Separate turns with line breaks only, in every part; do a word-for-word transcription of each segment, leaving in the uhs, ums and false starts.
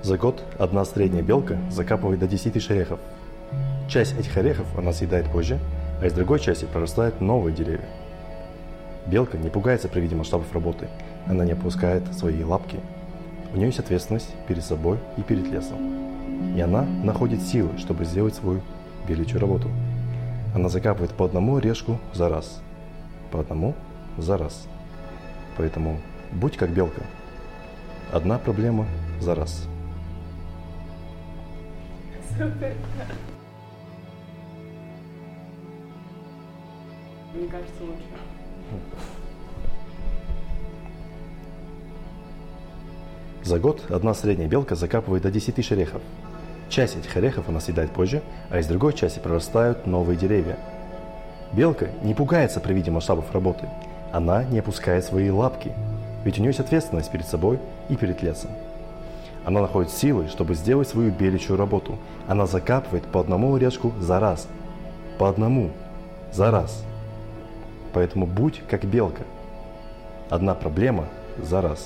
За год одна средняя белка закапывает до десяти тысяч орехов. Часть этих орехов она съедает позже, а из другой части прорастают новые деревья. Белка не пугается при виде масштабов работы, она не опускает свои лапки. У нее есть ответственность перед собой и перед лесом. И она находит силы, чтобы сделать свою беличью работу. Она закапывает по одному орешку за раз. По одному за раз. Поэтому будь как белка. Одна проблема за раз.
Супер. Мне кажется, лучше.
За год одна средняя белка закапывает до десяти тысяч орехов. Часть этих орехов она съедает позже, а из другой части прорастают новые деревья. Белка не пугается при виде масштабов работы. Она не опускает свои лапки, ведь у нее есть ответственность перед собой и перед лесом. Она находит силы, чтобы сделать свою беличью работу. Она закапывает по одному орешку за раз. По одному за раз. Поэтому будь как белка. Одна проблема за раз.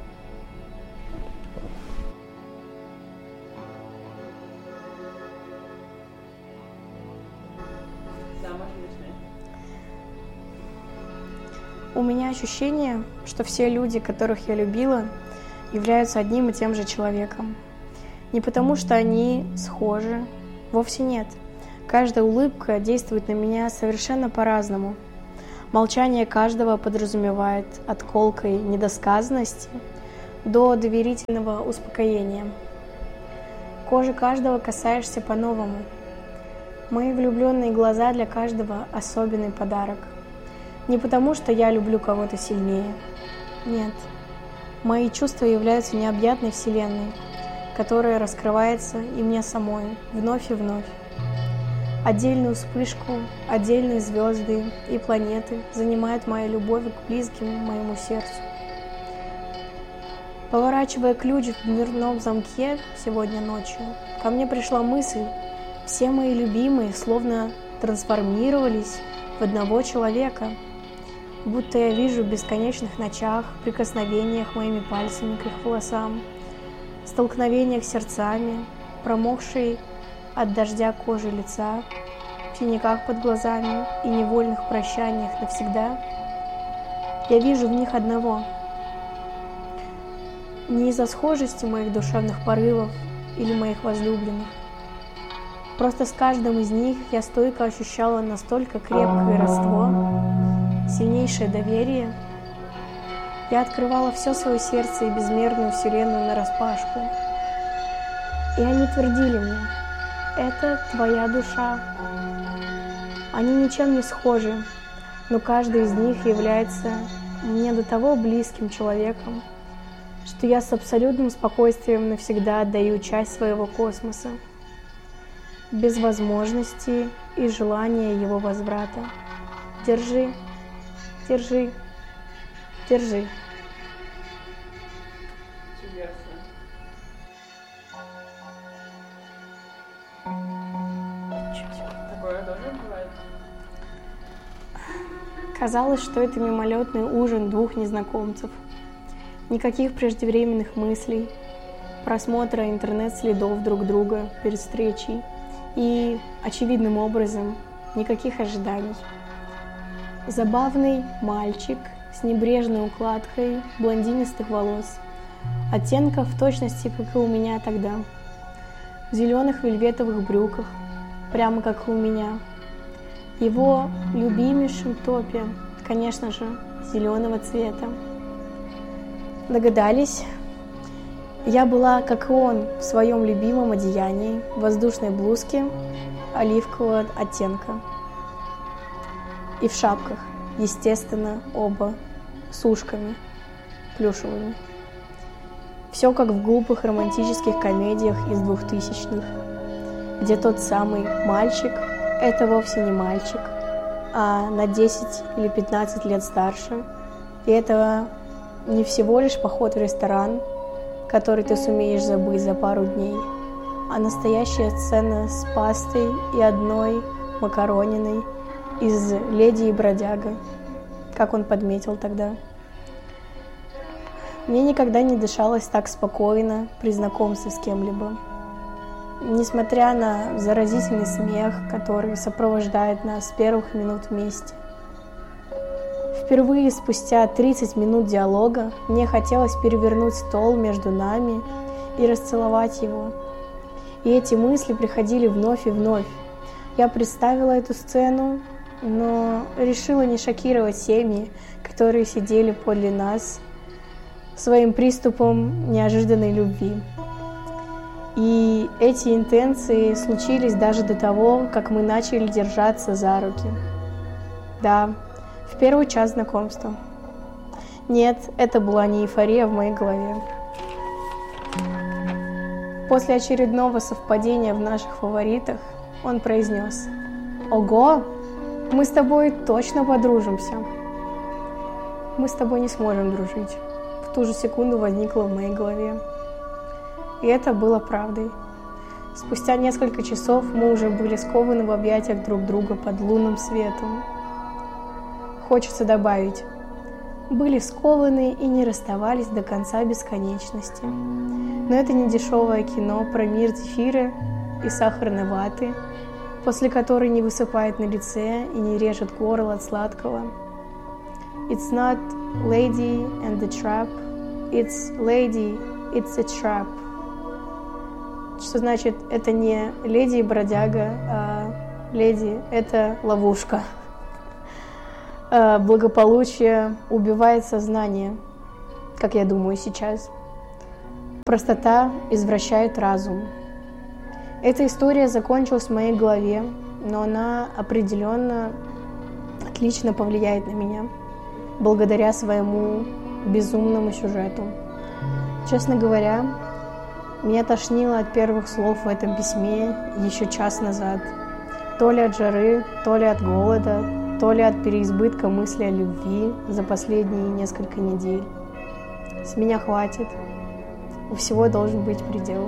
У меня ощущение, что все люди, которых я любила, являются одним и тем же человеком. Не потому, что они схожи, вовсе нет. Каждая улыбка действует на меня совершенно по-разному. Молчание каждого подразумевает от колкой недосказанности до доверительного успокоения. Кожи каждого касаешься по-новому. Мои влюбленные глаза для каждого особенный подарок. Не потому, что я люблю кого-то сильнее. Нет. Мои чувства являются необъятной вселенной, которая раскрывается и мне самой вновь и вновь. Отдельную вспышку, отдельные звезды и планеты занимает моя любовь к близким моему сердцу. Поворачивая ключ в дверном замке сегодня ночью, ко мне пришла мысль: все мои любимые словно трансформировались в одного человека, будто я вижу в бесконечных ночах, прикосновениях моими пальцами к их волосам, столкновениях сердцами, промокшей от дождя кожи лица, в синяках под глазами и невольных прощаниях навсегда. Я вижу в них одного. Не из-за схожести моих душевных порывов или моих возлюбленных. Просто с каждым из них я стойко ощущала настолько крепкое родство, сильнейшее доверие. Я открывала все свое сердце и безмерную вселенную нараспашку. И они твердили мне: это твоя душа. Они ничем не схожи, но каждый из них является мне до того близким человеком, что я с абсолютным спокойствием навсегда отдаю часть своего космоса, без возможности и желания его возврата. Держи, держи, держи.
Чудесно. Такое тоже бывает?
Казалось, что это мимолетный ужин двух незнакомцев. Никаких преждевременных мыслей, просмотра интернет-следов друг друга перед встречей и, очевидным образом, никаких ожиданий. Забавный мальчик с небрежной укладкой блондинистых волос, оттенков в точности, как и у меня тогда, в зеленых вельветовых брюках, прямо как и у меня, его любимейшем топе, конечно же, зеленого цвета. Догадались? Я была, как и он, в своем любимом одеянии, воздушной блузке оливкового оттенка. И в шапках, естественно, оба с ушками плюшевыми. Все как в глупых романтических комедиях из двухтысячных, где тот самый мальчик — это вовсе не мальчик, а на десять или пятнадцать лет старше, и это не всего лишь поход в ресторан, который ты сумеешь забыть за пару дней, а настоящая сцена с пастой и одной макарониной из «Леди и бродяга», как он подметил тогда. Мне никогда не дышалось так спокойно при знакомстве с кем-либо. Несмотря на заразительный смех, который сопровождает нас с первых минут вместе. Впервые спустя тридцать минут диалога мне хотелось перевернуть стол между нами и расцеловать его. И эти мысли приходили вновь и вновь. Я представила эту сцену, но решила не шокировать семьи, которые сидели подле нас, своим приступом неожиданной любви. И эти интенции случились даже до того, как мы начали держаться за руки. Да, в первый час знакомства. Нет, это была не эйфория в моей голове. После очередного совпадения в наших фаворитах он произнес: «Ого, мы с тобой точно подружимся». Мы с тобой не сможем дружить. В ту же секунду возникло в моей голове. И это было правдой. Спустя несколько часов мы уже были скованы в объятиях друг друга под лунным светом. Хочется добавить, были скованы и не расставались до конца бесконечности. Но это не дешевое кино про мир зефира и сахарной ваты, после которой не высыпает на лице и не режет горло от сладкого. It's not lady and the trap, it's lady, it's a trap. Что значит, это не леди и бродяга, а леди — это ловушка. Благополучие убивает сознание, как я думаю сейчас. Простота извращает разум. Эта история закончилась в моей голове, но она определенно отлично повлияет на меня, благодаря своему безумному сюжету. Честно говоря, меня тошнило от первых слов в этом письме еще час назад. То ли от жары, то ли от голода, то ли от переизбытка мыслей о любви за последние несколько недель. С меня хватит. У всего должен быть предел.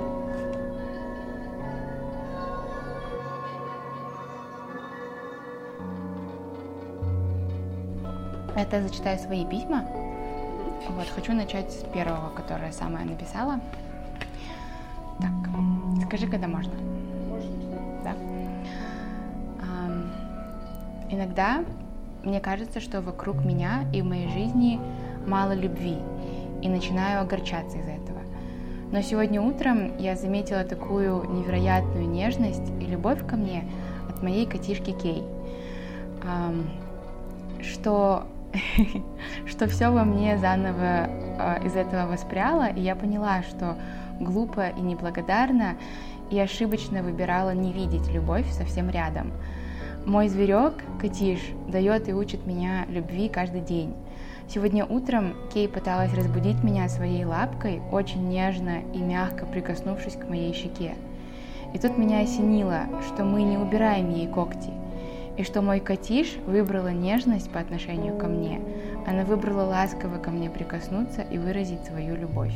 Это я зачитаю свои письма. Вот, хочу начать с первого, которое самое написала. Так, скажи, когда можно.
Можно.
Да. Ам, иногда мне кажется, что вокруг меня и в моей жизни мало любви, и начинаю огорчаться из-за этого. Но сегодня утром я заметила такую невероятную нежность и любовь ко мне от моей котишки Кей, ам, что что все во мне заново э, из этого воспряло, и я поняла, что глупо и неблагодарно и ошибочно выбирала не видеть любовь совсем рядом. Мой зверек, котиш, дает и учит меня любви каждый день. Сегодня утром Кей пыталась разбудить меня своей лапкой, очень нежно и мягко прикоснувшись к моей щеке. И тут меня осенило, что мы не убираем ей когти, и что мой котиш выбрала нежность по отношению ко мне. Она выбрала ласково ко мне прикоснуться и выразить свою любовь.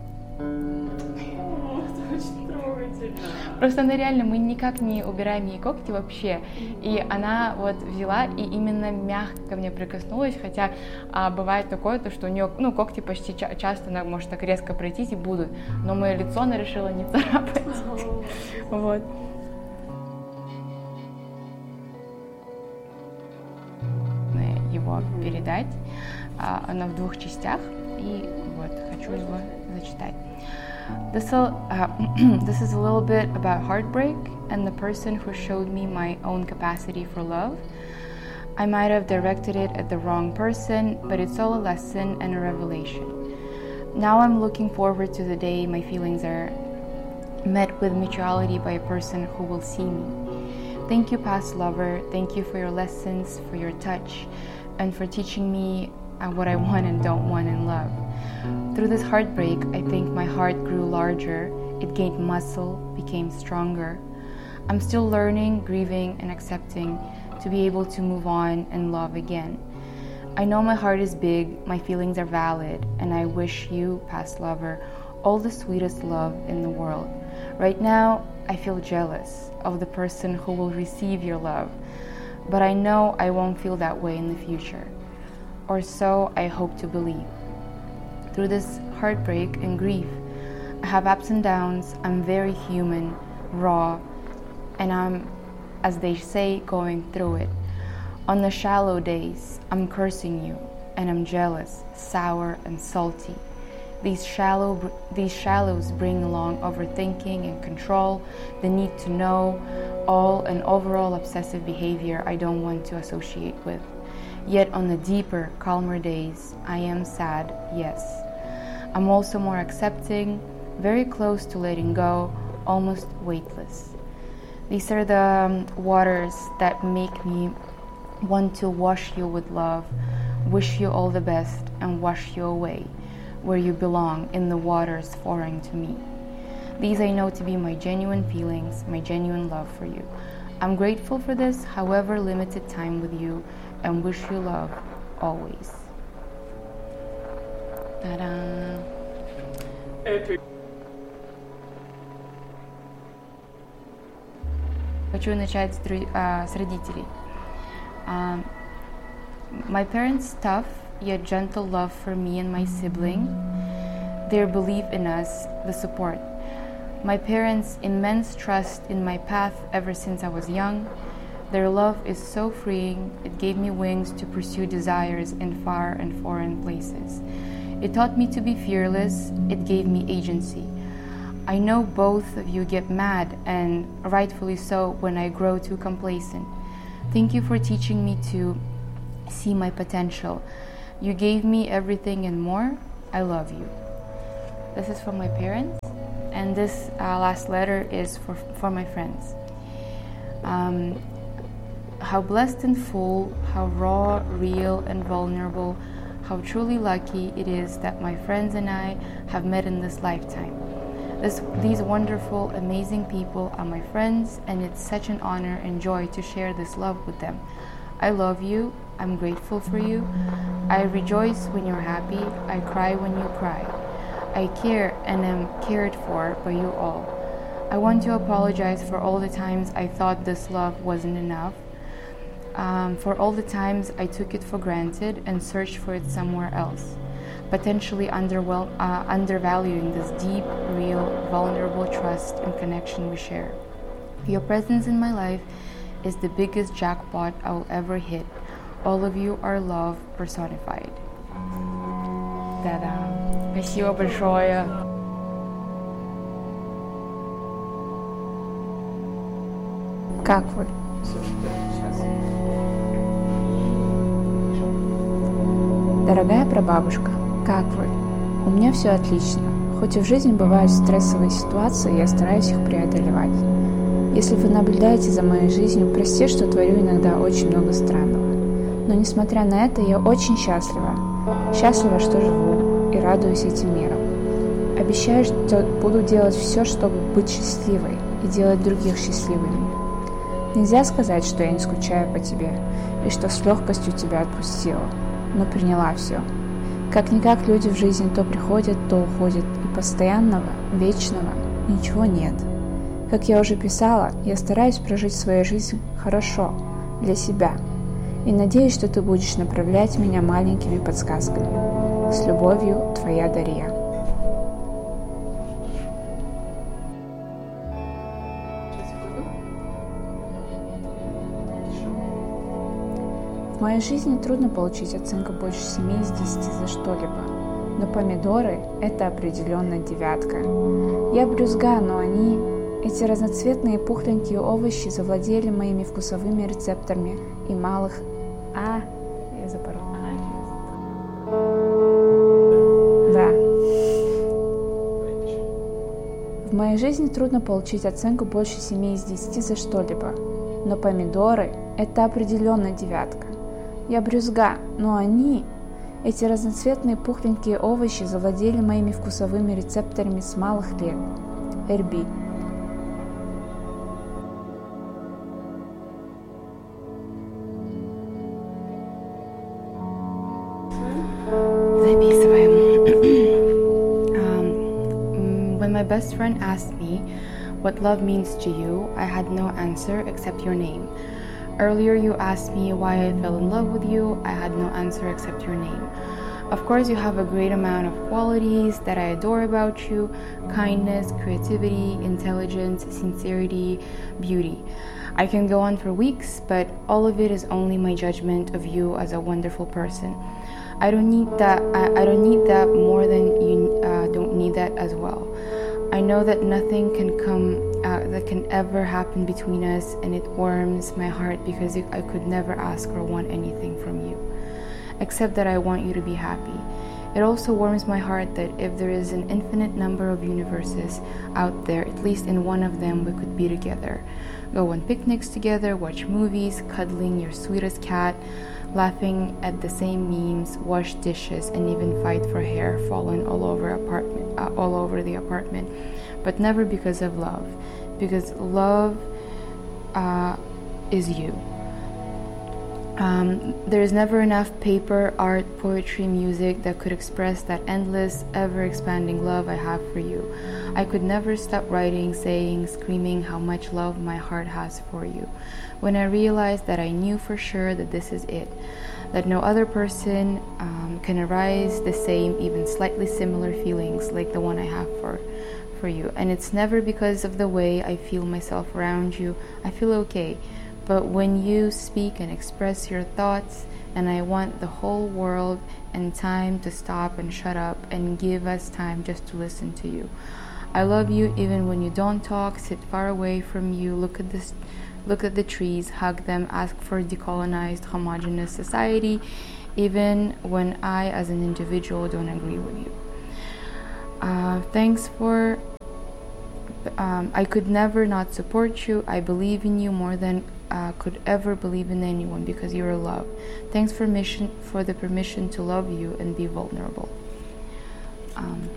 Это очень трогательно.
Просто она реально, мы никак не убираем ей когти вообще. И она вот взяла и именно мягко ко мне прикоснулась, хотя а, бывает такое, то, что у нее, ну, когти почти ча- часто она может так резко пройтись и будут, но мое лицо она решила не царапать. Вот. Его передать. Оно в двух частях, и вот хочу его зачитать. This, uh, this is a little bit about heartbreak and the person who showed me my own capacity for love. I might have directed it at the wrong person, but it's all a lesson and a revelation. Now I'm looking forward to the day my feelings are met with mutuality by a person who will see me. Thank you, past lover. Thank you for your lessons, for your touch, and for teaching me uh, what I want and don't want in love. Through this heartbreak, I think my heart grew larger, it gained muscle, became stronger. I'm still learning, grieving, and accepting to be able to move on and love again. I know my heart is big, my feelings are valid, and I wish you, past lover, all the sweetest love in the world. Right now, I feel jealous of the person who will receive your love, but I know I won't feel that way in the future, or so I hope to believe. through this heartbreak and grief. I have ups and downs. I'm very human, raw, and I'm, as they say, going through it. On the shallow days, I'm cursing you, and I'm jealous, sour, and salty. These shallow, these shallows bring along overthinking and control, the need to know all, and overall obsessive behavior I don't want to associate with. Yet on the deeper, calmer days, I am sad, yes. I'm also more accepting, very close to letting go, almost weightless. These are the um, waters that make me want to wash you with love, wish you all the best, and wash you away, where you belong, in the waters foreign to me. These I know to be my genuine feelings, my genuine love for you. I'm grateful for this, however limited time with you, and wish you love always. Ta-da!
Epic.
Хочу начать с, дру- а, с родителей. Um, my parents' tough yet gentle love for me and my sibling, their belief in us, the support. My parents' immense trust in my path ever since I was young. Their love is so freeing, it gave me wings to pursue desires in far and foreign places. It taught me to be fearless, it gave me agency. I know both of you get mad, and rightfully so, when I grow too complacent. Thank you for teaching me to see my potential. You gave me everything and more. I love you. This is from my parents, and this uh, last letter is for, for my friends. Um, how blessed and full, how raw, real, and vulnerable, how truly lucky it is that my friends and I have met in this lifetime. This, these wonderful, amazing people are my friends, and it's such an honor and joy to share this love with them. I love you. I'm grateful for you. I rejoice when you're happy. I cry when you cry. I care and am cared for by you all. I want to apologize for all the times I thought this love wasn't enough, um, for all the times I took it for granted and searched for it somewhere else, potentially underwhel- uh, undervaluing this deep, real, vulnerable trust and connection we share. Your presence in my life is the biggest jackpot I will ever hit. All of you are love personified. Да-да. Спасибо большое.
Как вы? Дорогая прабабушка, как вы? У меня все отлично. Хоть и в жизни бывают стрессовые ситуации, я стараюсь их преодолевать. Если вы наблюдаете за моей жизнью, простите, что творю иногда очень много странного. Но несмотря на это, я очень счастлива. Счастлива, что живу и радуюсь этим миром. Обещаю, что буду делать все, чтобы быть счастливой и делать других счастливыми. Нельзя сказать, что я не скучаю по тебе и что с легкостью тебя отпустила, но приняла все. Как-никак люди в жизни то приходят, то уходят, и постоянного, вечного ничего нет. Как я уже писала, я стараюсь прожить свою жизнь хорошо, для себя, и надеюсь, что ты будешь направлять меня маленькими подсказками. С любовью, твоя Дарья. В моей жизни трудно получить оценку больше семи из десяти за что-либо, но помидоры – это определенно девятка. Я брюзга, но они, эти разноцветные пухленькие овощи, завладели моими вкусовыми рецепторами и малых... А, я запорола. Да. В моей жизни трудно получить оценку больше семи из десяти за что-либо, но помидоры – это определенно девятка. Я брюзга, но они, эти разноцветные пухленькие овощи, завладели моими вкусовыми рецепторами с малых лет. Эрби.
Записываем. um, when my best friend asked me what love means to you, I had no answer except your name. Earlier you asked me why I fell in love with you. I had no answer except your name. Of course, you have a great amount of qualities that I adore about you: kindness, creativity, intelligence, sincerity, beauty. I can go on for weeks, but all of it is only my judgment of you as a wonderful person. I don't need that. I, I don't need that more than you uh, don't need that as well. I know that nothing can come uh, that can ever happen between us, and it warms my heart because I could never ask or want anything from you, except that I want you to be happy. It also warms my heart that if there is an infinite number of universes out there, at least in one of them we could be together. Go on picnics together, watch movies, cuddling your sweetest cat, laughing at the same memes, wash dishes, and even fight for hair falling all over apartment, uh, all over the apartment, but never because of love, because love uh, is you. Um, there is never enough paper, art, poetry, music that could express that endless, ever-expanding love I have for you. I could never stop writing, saying, screaming how much love my heart has for you. When I realized that I knew for sure that this is it, that no other person um, can arise the same, even slightly similar feelings like the one I have for, for you. And it's never because of the way I feel myself around you. I feel okay. But when you speak and express your thoughts, and I want the whole world and time to stop and shut up and give us time just to listen to you. I love you even when you don't talk, sit far away from you, look at this, look at the trees, hug them, ask for a decolonized, homogeneous society, even when I, as an individual, don't agree with you. Uh, thanks for... Um, I could never not support you. I believe in you more than uh, could ever believe in anyone because you are love. Thanks for mission for the permission to love you and be vulnerable. Um,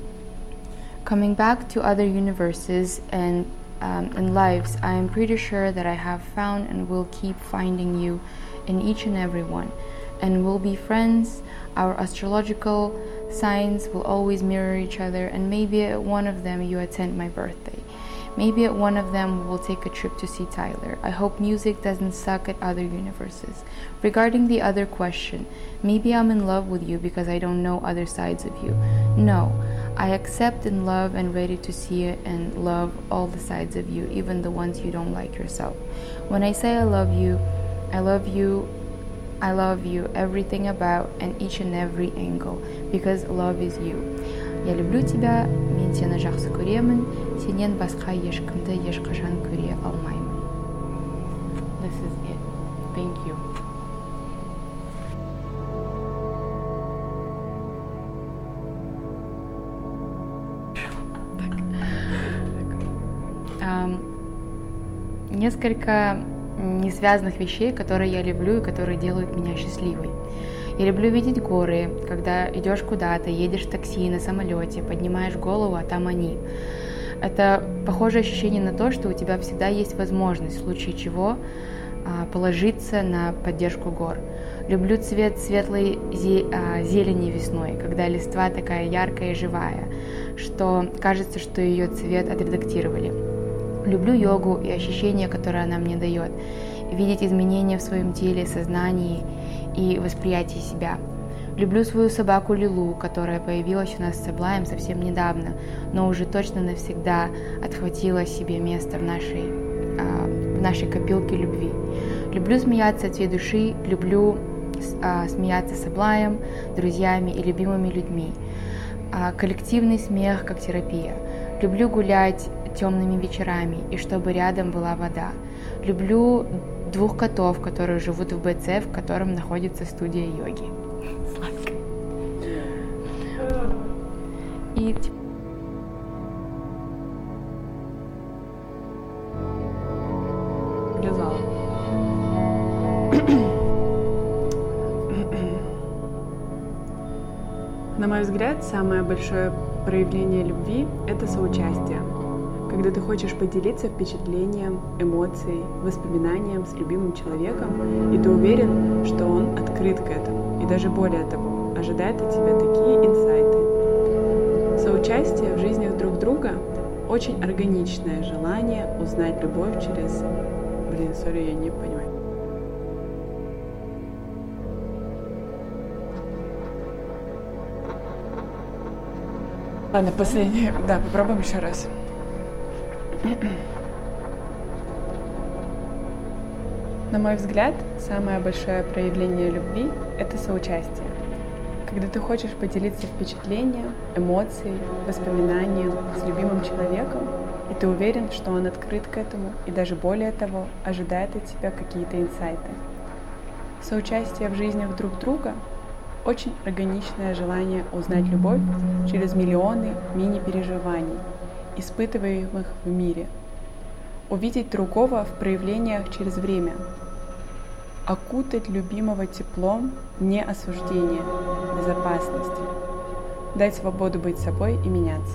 coming back to other universes and um, and lives, I am pretty sure that I have found and will keep finding you in each and every one, and we'll be friends. Our astrological signs will always mirror each other, and maybe at one of them you attend my birthday. Maybe at one of them we'll take a trip to see Tyler. I hope music doesn't suck at other universes. Regarding the other question, maybe I'm in love with you because I don't know other sides of you. No, I accept and love and ready to see it and love all the sides of you, even the ones you don't like yourself. When I say I love you, I love you I love you, everything about and each and every angle, because love is you. Я люблю тебя, мен сені жақсы көремін, сенен басқа ешкімді ешқашан көре алмаймын. This is it. Thank you. Um, несколько несвязанных вещей, которые я люблю и которые делают меня счастливой. Я люблю видеть горы, когда идешь куда-то, едешь в такси, на самолете, поднимаешь голову, а там они. Это похожее ощущение на то, что у тебя всегда есть возможность, в случае чего, положиться на поддержку гор. Люблю цвет светлой зелени весной, когда листва такая яркая и живая, что кажется, что ее цвет отредактировали. Люблю йогу и ощущения, которые она мне дает, видеть изменения в своем теле, сознании и восприятии себя. Люблю свою собаку Лилу, которая появилась у нас с Саблаем совсем недавно, но уже точно навсегда отхватила себе место в нашей, в нашей копилке любви. Люблю смеяться от всей души, люблю смеяться с Саблаем, друзьями и любимыми людьми. Коллективный смех как терапия. Люблю гулять темными вечерами и чтобы рядом была вода. Люблю двух котов, которые живут в БЦ, в котором находится студия йоги. Сладко. И
Лизала. На мой взгляд, самое большое проявление любви – это соучастие. Когда ты хочешь поделиться впечатлением, эмоцией, воспоминанием с любимым человеком, и ты уверен, что он открыт к этому, и даже более того, ожидает от тебя такие инсайты. Соучастие в жизнях друг друга – очень органичное желание узнать любовь через… Блин, сори, я не понимаю. Ладно, последний. Да, попробуем еще раз. На мой взгляд, самое большое проявление любви – это соучастие. Когда ты хочешь поделиться впечатлением, эмоцией, воспоминанием с любимым человеком, и ты уверен, что он открыт к этому, и даже более того, ожидает от тебя какие-то инсайты. Соучастие в жизнях друг друга – очень органичное желание узнать любовь через миллионы мини-переживаний, испытываемых в мире. Увидеть другого в проявлениях через время. Окутать любимого теплом не осуждения, безопасности. Дать свободу быть собой и меняться.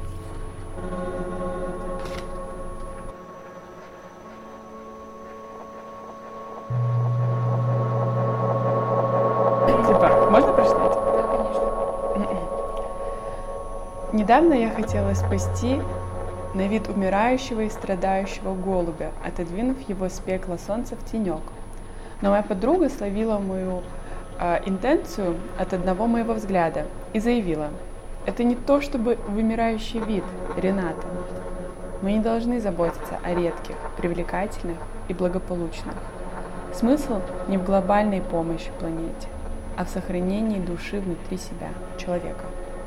Типа, можно прочитать?
Да, конечно.
Недавно я хотела спасти на вид умирающего и страдающего голубя, отодвинув его с пекла солнца в тенек. Но моя подруга словила мою э, интенцию от одного моего взгляда и заявила: это не то чтобы вымирающий вид, Рената. Мы не должны заботиться о редких, привлекательных и благополучных. Смысл не в глобальной помощи планете, а в сохранении души внутри себя, человека.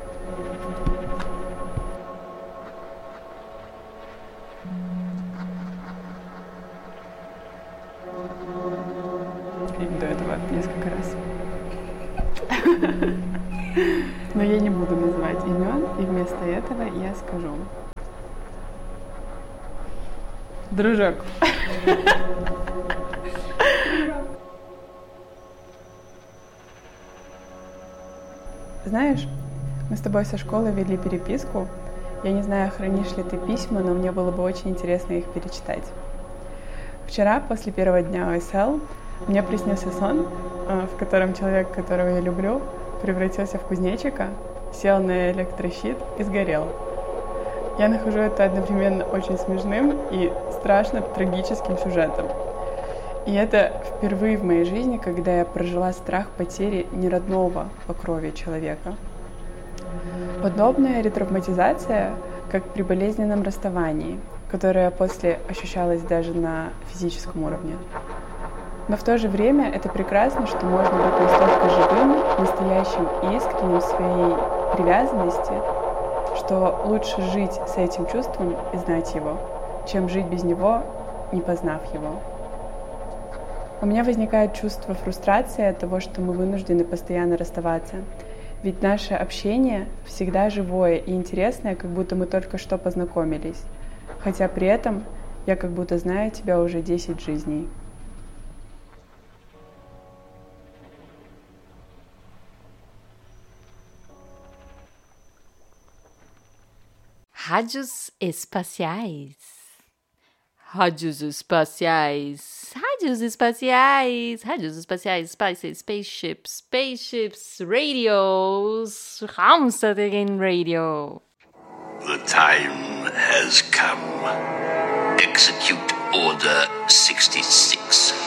И до этого несколько раз. Но я не буду называть имен, и вместо этого я скажу: дружок. Знаешь, мы с тобой со школы вели переписку. Я не знаю, хранишь ли ты письма, но мне было бы очень интересно их перечитать. Вчера, после первого дня о эс эл, мне приснился сон, в котором человек, которого я люблю, превратился в кузнечика, сел на электрощит и сгорел. Я нахожу это одновременно очень смешным и страшно трагическим сюжетом. И это впервые в моей жизни, когда я прожила страх потери неродного по крови человека. Подобная ретравматизация, как при болезненном расставании, которое после ощущалось даже на физическом уровне. Но в то же время это прекрасно, что можно быть настолько живым, настоящим и искренним в своей привязанности, что лучше жить с этим чувством и знать его, чем жить без него, не познав его. У меня возникает чувство фрустрации от того, что мы вынуждены постоянно расставаться. Ведь наше общение всегда живое и интересное, как будто мы только что познакомились. Хотя при этом я как будто знаю тебя уже десять жизней.
Rádios espaciais. Rádios espaciais. Rádios espaciais. Rádios espaciais. Spices, spaceships, spaceships, radios. Raumstation Radio.
The time has come. Execute Order sixty-six.